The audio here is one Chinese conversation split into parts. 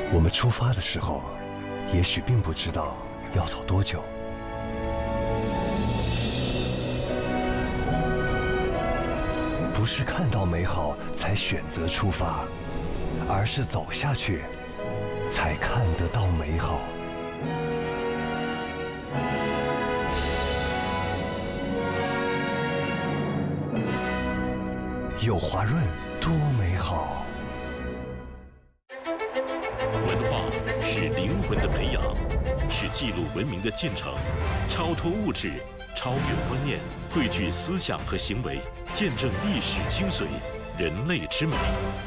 我们出发的时候，也许并不知道要走多久。不是看到美好才选择出发，而是走下去才看得到美好。有华润多美好。 文化是灵魂的培养，是记录文明的进程，超脱物质，超越观念，汇聚思想和行为，见证历史精髓，人类之美。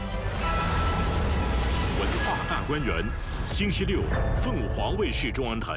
文化大观园，星期六，凤凰卫视中央台。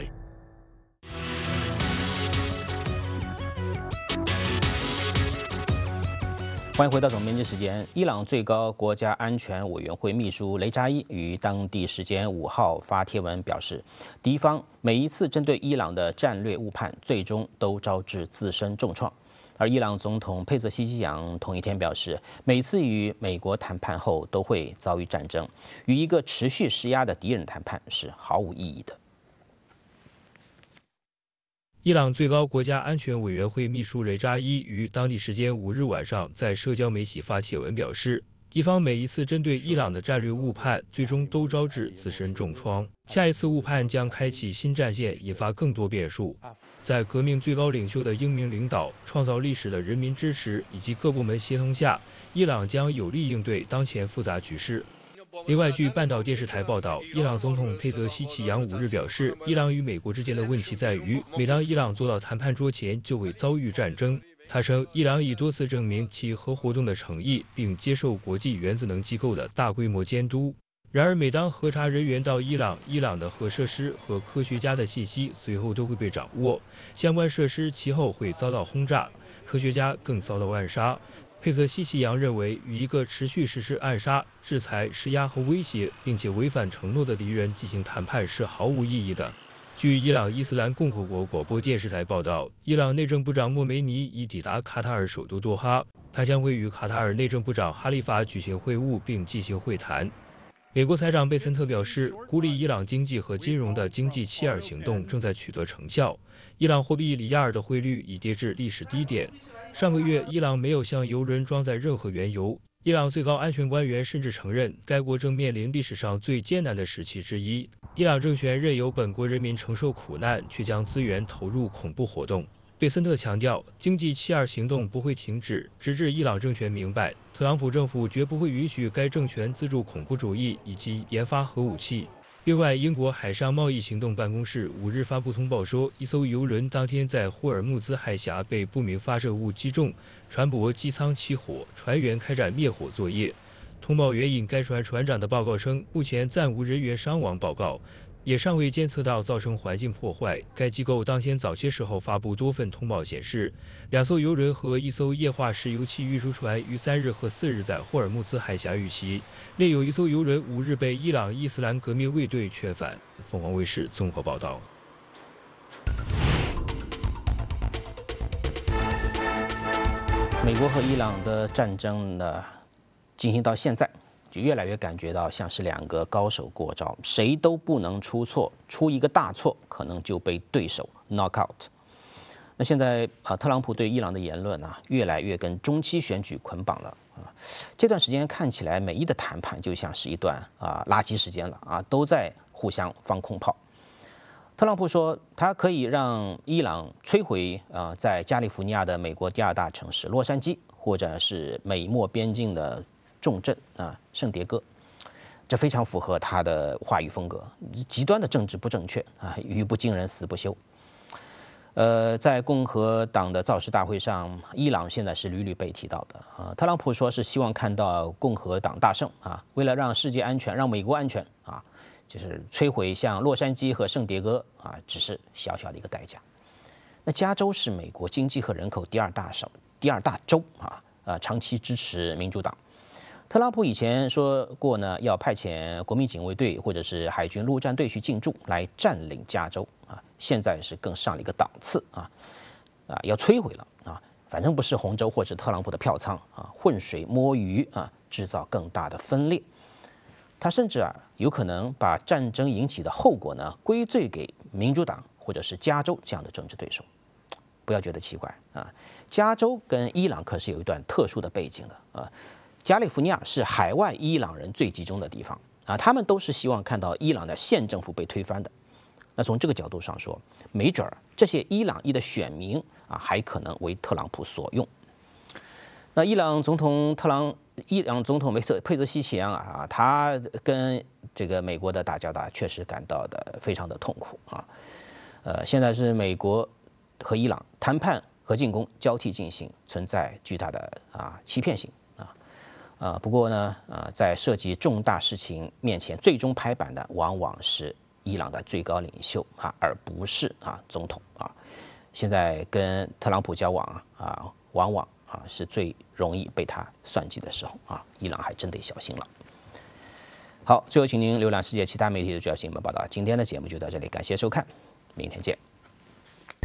欢迎回到总编辑时间。伊朗最高国家安全委员会秘书雷扎伊于当地时间5号发帖文表示，敌方每一次针对伊朗的战略误判，最终都招致自身重创。而伊朗总统佩泽西奇扬同一天表示，每次与美国谈判后都会遭遇战争，与一个持续施压的敌人谈判是毫无意义的。 伊朗最高国家安全委员会秘书雷扎伊于当地时间5日晚上在社交媒体发帖文表示，敌方每一次针对伊朗的战略误判，最终都招致自身重创。下一次误判将开启新战线，引发更多变数。在革命最高领袖的英明领导、创造历史的人民支持以及各部门协同下，伊朗将有力应对当前复杂局势。另外，据半岛电视台报道，伊朗总统佩泽西奇扬5日表示，伊朗与美国之间的问题在于，每当伊朗坐到谈判桌前，就会遭遇战争。他称，伊朗已多次证明其核活动的诚意，并接受国际原子能机构的大规模监督。然而，每当核查人员到伊朗的核设施和科学家的信息随后都会被掌握，相关设施其后会遭到轰炸，科学家更遭到暗杀。佩泽西奇扬认为，与一个持续实施暗杀、制裁、施压和威胁，并且违反承诺的敌人进行谈判是毫无意义的。据伊朗伊斯兰共和国广播电视台报道，伊朗内政部长莫梅尼已抵达卡塔尔首都多哈，他将会与卡塔尔内政部长哈利法举行会晤并进行会谈。美国财长贝森特表示，孤立伊朗经济和金融的经济弃尔行动正在取得成效。伊朗货币里亚尔的汇率已跌至历史低点。上个月，伊朗没有向油轮装载任何原油。伊朗最高安全官员甚至承认，该国正面临历史上最艰难的时期之一。伊朗政权任由本国人民承受苦难，却将资源投入恐怖活动。贝森特强调，经济弃尔行动不会停止，直至伊朗政权明白，特朗普政府绝不会允许该政权资助恐怖主义以及研发核武器。另外，英国海上贸易行动办公室5日发布通报说，一艘油轮当天在霍尔木兹海峡被不明发射物击中，船舶机舱起火，船员开展灭火作业。通报援引该船船长的报告称，目前暂无人员伤亡报告，也尚未监测到造成环境破坏。该机构当天早些时候发布多份通报显示，2艘油轮和1艘液化石油气运输船于3日和4日在霍尔木兹海峡遇袭，另有1艘油轮5日被伊朗伊斯兰革命卫队劝返。凤凰卫视综合报道。 美国和伊朗的战争呢，进行到现在，就越来越感觉到像是2个高手过招，谁都不能出错，出一个大错可能就被对手 knock out。那现在特朗普对伊朗的言论啊，越来越跟中期选举捆绑了啊。这段时间看起来，美伊的谈判就像是一段垃圾时间了啊，都在互相放空炮。特朗普说，他可以让伊朗摧毁在加利福尼亚的美国第2大城市洛杉矶，或者是美墨边境的重镇圣迭戈，这非常符合他的话语风格，极端的政治不正确啊，语不惊人死不休。在共和党的造势大会上，伊朗现在是屡屡被提到的特朗普说是希望看到共和党大胜啊，为了让世界安全，让美国安全啊，就是摧毁像洛杉矶和圣迭戈只是小小的一个代价。那加州是美国经济和人口第2大州长期支持民主党。特朗普以前说过呢，要派遣国民警卫队或者是海军陆战队去进驻，来占领加州现在是更上了一个档次要摧毁了反正不是红州或者特朗普的票仓浑水摸鱼制造更大的分裂。 他甚至有可能把战争引起的后果呢归罪给民主党或者是加州这样的政治对手。不要觉得奇怪啊，加州跟伊朗可是有一段特殊的背景的啊。加利福尼亚是海外伊朗人最集中的地方啊，他们都是希望看到伊朗的现政府被推翻的。那从这个角度上说，没准儿这些伊朗裔的选民还可能为特朗普所用。那伊朗总统佩泽西奇扬他跟这个美国的打交道确实感到的非常的痛苦啊。现在是美国和伊朗谈判和进攻交替进行，存在巨大的欺骗性不过呢在涉及重大事情面前，最终拍板的往往是伊朗的最高领袖而不是总统现在跟特朗普交往往往是最容易被他算计的时候伊朗还真得小心了。好，最后请您浏览世界其他媒体的主要新闻报道。今天的节目就到这里，感谢收看，明天见。